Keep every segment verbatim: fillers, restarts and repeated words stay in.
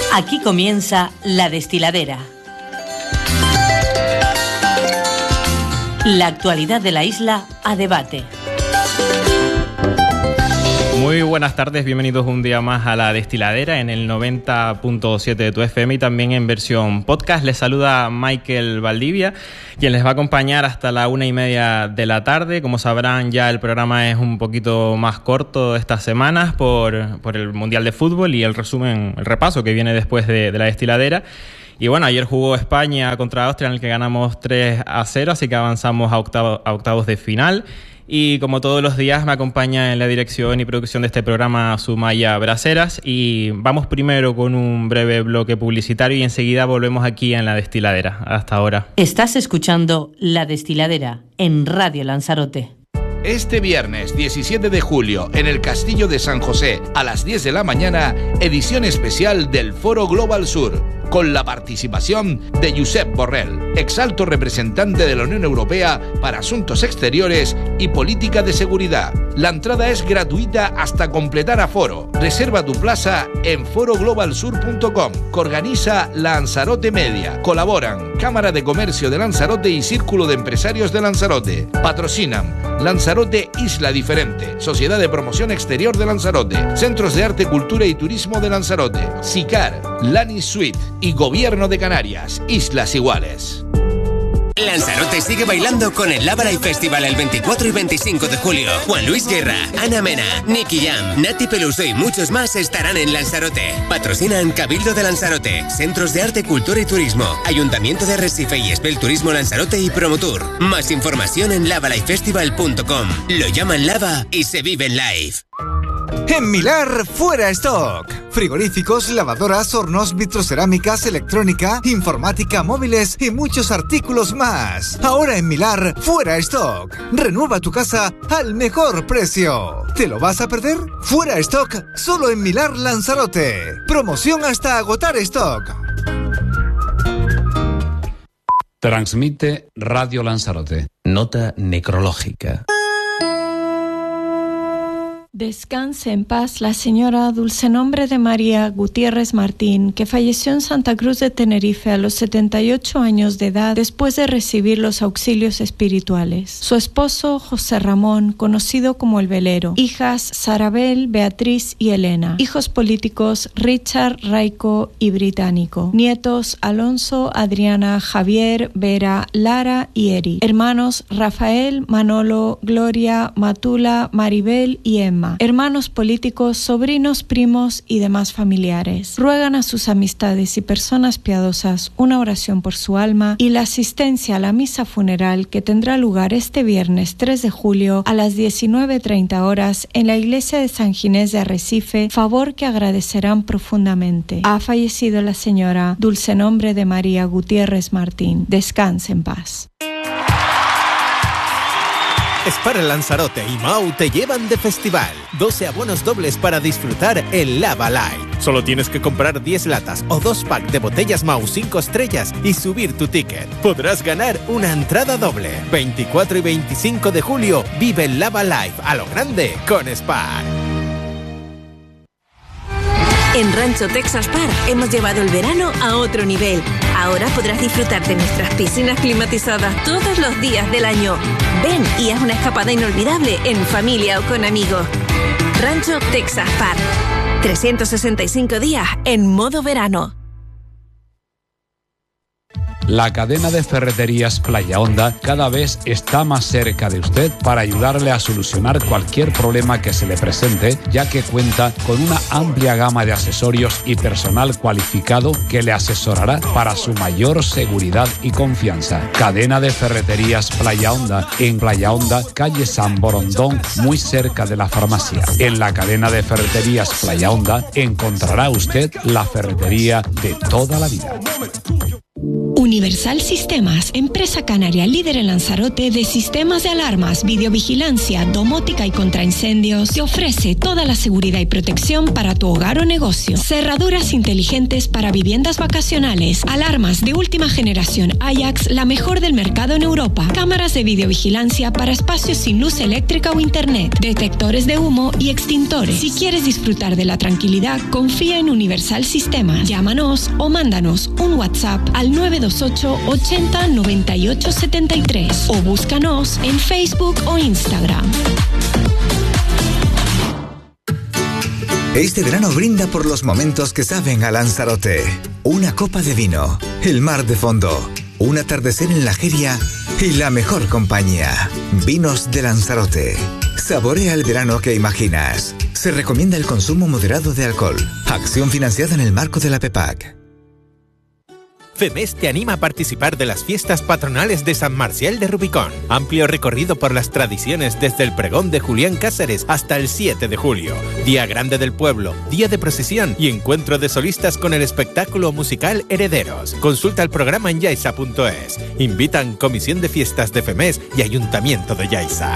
Aquí comienza La Destiladera. La actualidad de la isla a debate. Muy buenas tardes, bienvenidos un día más a La Destiladera en el noventa punto siete de tu F M y también en versión podcast. Les saluda Michael Valdivia, quien les va a acompañar hasta la una y media de la tarde. Como sabrán, ya el programa es un poquito más corto estas semanas por, por el Mundial de Fútbol y el resumen, el repaso que viene después de, de La Destiladera. Y bueno, ayer jugó España contra Austria, en el que ganamos tres a cero, así que avanzamos a, octavo, a octavos de final. Y como todos los días me acompaña en la dirección y producción de este programa Sumaya Braceras. Y vamos primero con un breve bloque publicitario y enseguida volvemos aquí en La Destiladera. Hasta ahora. Estás escuchando La Destiladera en Radio Lanzarote. Este viernes diecisiete de julio, en el Castillo de San José, a las diez de la mañana, edición especial del Foro Global Sur, con la participación de Josep Borrell, exalto representante de la Unión Europea para Asuntos Exteriores y Política de Seguridad. La entrada es gratuita hasta completar aforo. Reserva tu plaza en foro global sur punto com, que organiza Lanzarote Media. Colaboran Cámara de Comercio de Lanzarote y Círculo de Empresarios de Lanzarote. Patrocinan Lanzarote Isla Diferente, Sociedad de Promoción Exterior de Lanzarote, Centros de Arte, Cultura y Turismo de Lanzarote, SICAR, Lani Suite y Gobierno de Canarias, Islas Iguales. Lanzarote sigue bailando con el Lava Live Festival el veinticuatro y veinticinco de julio. Juan Luis Guerra, Ana Mena, Nicky Jam, Nati Peluso y muchos más estarán en Lanzarote. Patrocinan Cabildo de Lanzarote, Centros de Arte, Cultura y Turismo, Ayuntamiento de Arrecife y Espel Turismo Lanzarote y Promotur. Más información en lava live festival punto com. Lo llaman Lava y se vive en live. En Milar, fuera stock. Frigoríficos, lavadoras, hornos, vitrocerámicas, electrónica, informática, móviles y muchos artículos más. Ahora en Milar, fuera stock. Renueva tu casa al mejor precio. ¿Te lo vas a perder? Fuera stock, solo en Milar Lanzarote. Promoción hasta agotar stock. Transmite Radio Lanzarote. Nota necrológica. Descanse en paz la señora Dulcenombre de María Gutiérrez Martín, que falleció en Santa Cruz de Tenerife a los setenta y ocho años de edad después de recibir los auxilios espirituales. Su esposo José Ramón, conocido como el Velero. Hijas Sarabel, Beatriz y Elena. Hijos políticos Richard, Raico y Británico. Nietos Alonso, Adriana, Javier, Vera, Lara y Eri. Hermanos Rafael, Manolo, Gloria, Matula, Maribel y Emma. Hermanos políticos, sobrinos, primos y demás familiares. Ruegan a sus amistades y personas piadosas una oración por su alma y la asistencia a la misa funeral que tendrá lugar este viernes tres de julio a las diecinueve treinta horas en la iglesia de San Ginés de Arrecife, favor que agradecerán profundamente. Ha fallecido la señora Dulcenombre de María Gutiérrez Martín. Descanse en paz. Spar Lanzarote y Mau te llevan de festival. doce abonos dobles para disfrutar el Lava Live. Solo tienes que comprar diez latas o dos packs de botellas Mau cinco estrellas y subir tu ticket. Podrás ganar una entrada doble. veinticuatro y veinticinco de julio vive el Lava Live a lo grande con Spar. En Rancho Texas Park hemos llevado el verano a otro nivel. Ahora podrás disfrutar de nuestras piscinas climatizadas todos los días del año. Ven y haz una escapada inolvidable en familia o con amigos. Rancho Texas Park. trescientos sesenta y cinco días en modo verano. La cadena de ferreterías Playa Honda cada vez está más cerca de usted para ayudarle a solucionar cualquier problema que se le presente, ya que cuenta con una amplia gama de accesorios y personal cualificado que le asesorará para su mayor seguridad y confianza. Cadena de ferreterías Playa Honda, en Playa Honda, calle San Borondón, muy cerca de la farmacia. En la cadena de ferreterías Playa Honda encontrará usted la ferretería de toda la vida. Un Universal Sistemas, empresa canaria líder en Lanzarote de sistemas de alarmas, videovigilancia, domótica y contraincendios, te ofrece toda la seguridad y protección para tu hogar o negocio. Cerraduras inteligentes para viviendas vacacionales, alarmas de última generación Ajax, la mejor del mercado en Europa, cámaras de videovigilancia para espacios sin luz eléctrica o internet, detectores de humo y extintores. Si quieres disfrutar de la tranquilidad, confía en Universal Sistemas. Llámanos o mándanos un WhatsApp al nueve dos ocho ochenta noventa y ocho setenta y tres o búscanos en Facebook o Instagram. Este verano brinda por los momentos que saben a Lanzarote. Una copa de vino, el mar de fondo, un atardecer en la Jeria y la mejor compañía. Vinos de Lanzarote. Saborea el verano que imaginas. Se recomienda el consumo moderado de alcohol. Acción financiada en el marco de la PEPAC. FEMES te anima a participar de las fiestas patronales de San Marcial de Rubicón. Amplio recorrido por las tradiciones desde el pregón de Julián Cáceres hasta el siete de julio. Día grande del pueblo, día de procesión y encuentro de solistas con el espectáculo musical Herederos. Consulta el programa en yaisa punto es. Invitan Comisión de Fiestas de FEMES y Ayuntamiento de Yaiza.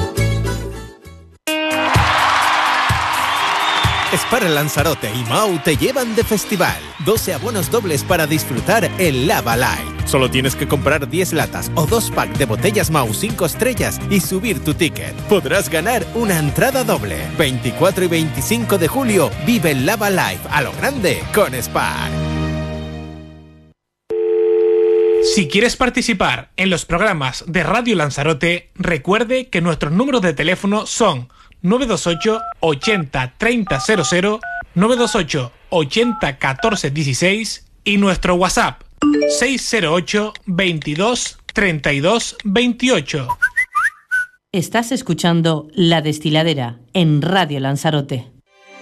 Spar Lanzarote y Mau te llevan de festival. doce abonos dobles para disfrutar el Lava Live. Solo tienes que comprar diez latas o dos packs de botellas Mau cinco estrellas y subir tu ticket. Podrás ganar una entrada doble. veinticuatro y veinticinco de julio vive el Lava Live a lo grande con Spar. Si quieres participar en los programas de Radio Lanzarote, recuerde que nuestros números de teléfono son nueve dos ocho ochenta treinta cero cero, nueve dos ocho ochenta catorce dieciséis y nuestro WhatsApp seis cero ocho veintidós treinta y dos veintiocho. Estás escuchando La Destiladera en Radio Lanzarote.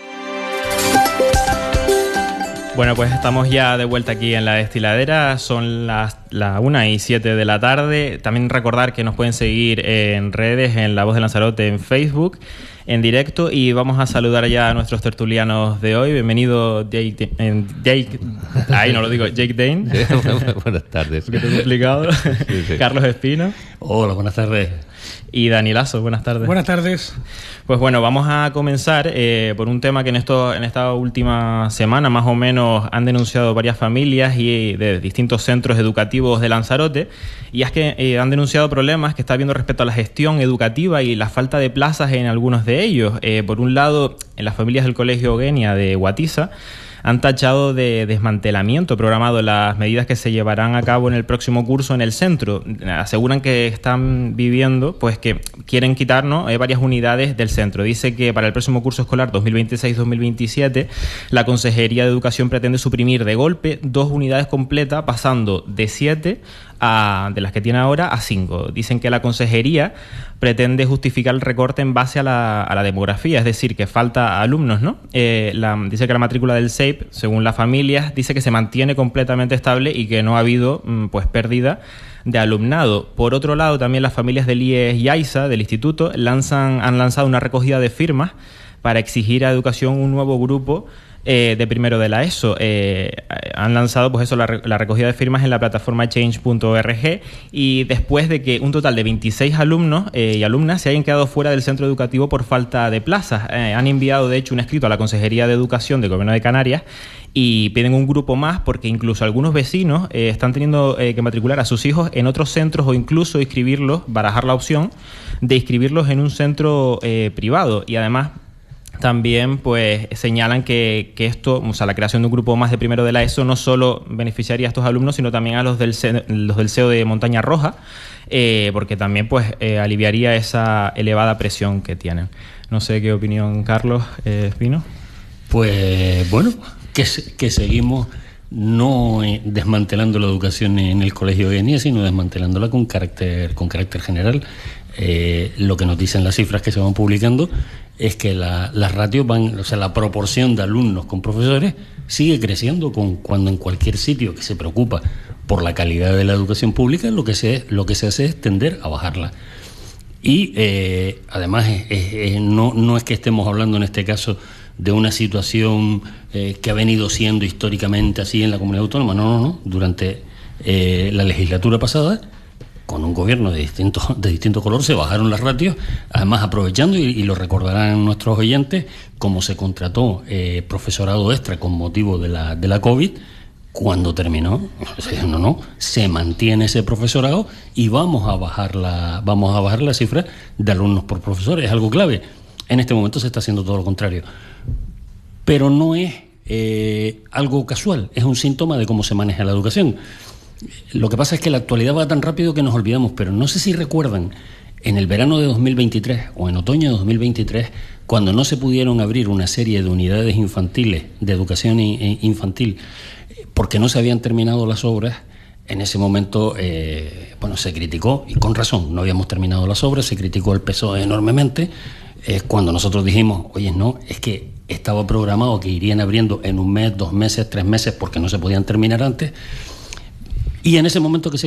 Bueno, pues estamos ya de vuelta aquí en La Destiladera, son las la una y siete de la tarde. También recordar que nos pueden seguir en redes, en La Voz de Lanzarote, en Facebook, en directo, y vamos a saludar ya a nuestros tertulianos de hoy. Bienvenido Jake, eh, Jake ahí no lo digo, Jake Dane. Buenas tardes. Que te he complicado. Sí, sí. Carlos Espino. Hola, buenas tardes. Y Dani Lazo, buenas tardes. Buenas tardes. Pues bueno, vamos a comenzar eh, por un tema que en esto en esta última semana más o menos han denunciado varias familias y de distintos centros educativos de Lanzarote, y es que eh, han denunciado problemas que está habiendo respecto a la gestión educativa y la falta de plazas en algunos de ellos. Eh, por un lado, en las familias del Colegio Eugenia de Guatiza han tachado de desmantelamiento programado las medidas que se llevarán a cabo en el próximo curso en el centro. Aseguran que están viviendo, pues que quieren quitarnos eh, varias unidades del centro. Dice que para el próximo curso escolar dos mil veintiséis dos mil veintisiete la Consejería de Educación pretende suprimir de golpe dos unidades completas, pasando de siete a, de las que tiene ahora a cinco. Dicen que la Consejería pretende justificar el recorte en base a la, a la demografía, es decir, que falta alumnos, ¿no? Eh, la, dice que la matrícula del S E I P, según las familias, dice que se mantiene completamente estable y que no ha habido pues pérdida de alumnado. Por otro lado, también las familias del I E S Yaiza, del instituto, lanzan, han lanzado una recogida de firmas para exigir a Educación un nuevo grupo eh, de primero de la ESO. Eh, han lanzado pues eso, la, la recogida de firmas en la plataforma change punto org, y después de que un total de veintiséis alumnos eh, y alumnas se hayan quedado fuera del centro educativo por falta de plazas. Eh, han enviado de hecho un escrito a la Consejería de Educación del Gobierno de Canarias y piden un grupo más porque incluso algunos vecinos eh, están teniendo eh, que matricular a sus hijos en otros centros o incluso inscribirlos, barajar la opción de inscribirlos en un centro eh, privado. Y además también pues señalan que, que esto, o sea, la creación de un grupo más de primero de la ESO no solo beneficiaría a estos alumnos, sino también a los del, los del C E O de Montaña Roja, eh, porque también pues eh, aliviaría esa elevada presión que tienen. No sé qué opinión, Carlos eh, Espino. Pues bueno, que, que seguimos no desmantelando la educación en el Colegio Eugenia, sino desmantelándola con carácter, con carácter general. Eh, lo que nos dicen las cifras que se van publicando es que la, las ratios van, o sea, la proporción de alumnos con profesores sigue creciendo, con, cuando en cualquier sitio que se preocupa por la calidad de la educación pública, lo que se, lo que se hace es tender a bajarla. Y eh, además es, es, es, no, no es que estemos hablando en este caso de una situación eh, que ha venido siendo históricamente así en la comunidad autónoma, no, no, no. Durante Eh, la legislatura pasada, con un gobierno de distinto, de distinto color, se bajaron las ratios, además aprovechando, y, y lo recordarán nuestros oyentes, como se contrató eh, profesorado extra con motivo de la, de la COVID. Cuando terminó, no, no, se mantiene ese profesorado y vamos a bajar la, vamos a bajar la cifra de alumnos por profesor. Es algo clave. En este momento se está haciendo todo lo contrario. Pero no es eh, algo casual, es un síntoma de cómo se maneja la educación. Lo que pasa es que la actualidad va tan rápido que nos olvidamos, pero no sé si recuerdan, en el verano de dos mil veintitrés o en otoño de dos mil veintitrés, cuando no se pudieron abrir una serie de unidades infantiles, de educación infantil, porque no se habían terminado las obras. En ese momento, eh, bueno, se criticó, y con razón, no habíamos terminado las obras, se criticó el P S O E enormemente, eh, cuando nosotros dijimos, oye, no, es que estaba programado que irían abriendo en un mes, dos meses, tres meses, porque no se podían terminar antes, y en ese momento que se